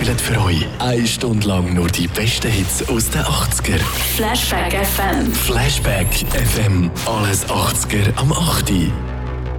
spielen für euch 1 Stunde lang nur die besten Hits aus den 80er. Flashback FM. Flashback FM. Alles 80er am 8.